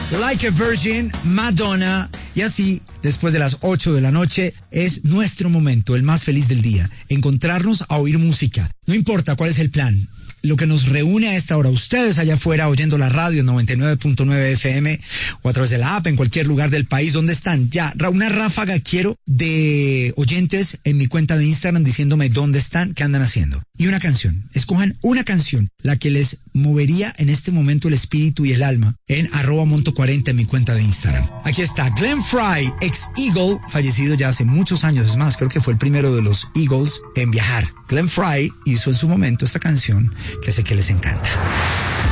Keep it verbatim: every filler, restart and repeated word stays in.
Like a Virgin, Madonna. Y así, después de las ocho de la noche, es nuestro momento, el más feliz del día. Encontrarnos a oír música. No importa cuál es el plan. Lo que nos reúne a esta hora, ustedes allá afuera oyendo la radio noventa y nueve punto nueve F M o a través de la app en cualquier lugar del país donde están. Ya, una ráfaga quiero de oyentes en mi cuenta de Instagram diciéndome dónde están, qué andan haciendo. Y una canción. Escojan una canción, la que les movería en este momento el espíritu y el alma en arroba monto cuarenta en mi cuenta de Instagram. Aquí está Glenn Frey, ex Eagle, fallecido ya hace muchos años. Es más, creo que fue el primero de los Eagles en viajar. Glenn Frey hizo en su momento esta canción que sé que les encanta.